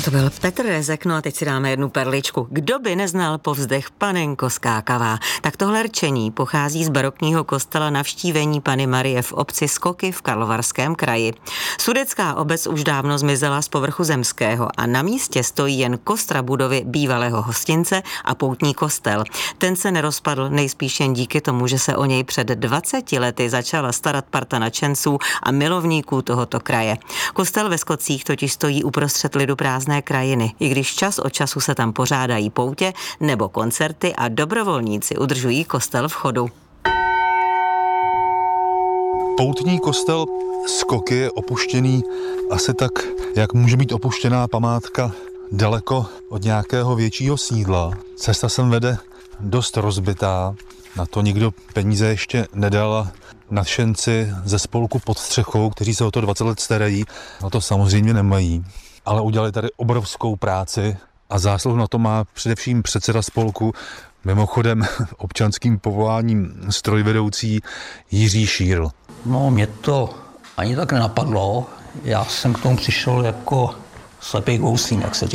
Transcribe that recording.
To byl Petr Rezek, no a teď si dáme jednu perličku. Kdo by neznal povzdech Panenko skákavá? Tak tohle rčení pochází z barokního kostela Navštívení Panny Marie v obci Skoky v Karlovarském kraji. Sudetská obec už dávno zmizela z povrchu zemského a na místě stojí jen kostra budovy bývalého hostince a poutní kostel. Ten se nerozpadl nejspíš jen díky tomu, že se o něj před 20 lety začala starat parta nadšenců a milovníků tohoto kraje. Kostel ve Skocích totiž stojí uprostřed lidu prázdné krajiny, i když čas od času se tam pořádají poutě nebo koncerty a dobrovolníci udržují kostel v chodu. Poutní kostel Skoky je opuštěný asi tak, jak může být opuštěná památka daleko od nějakého většího sídla. Cesta sem vede dost rozbitá, na to nikdo peníze ještě nedal. Nadšenci ze spolku Pod střechou, kteří se o to 20 let starají, na to samozřejmě nemají, ale udělali tady obrovskou práci a zásluhu na to má především předseda spolku, mimochodem občanským povoláním strojvedoucí Jiří Šírl. No, mě to ani tak nenapadlo. Já jsem k tomu přišel jako slepý kouslík, jak se říká.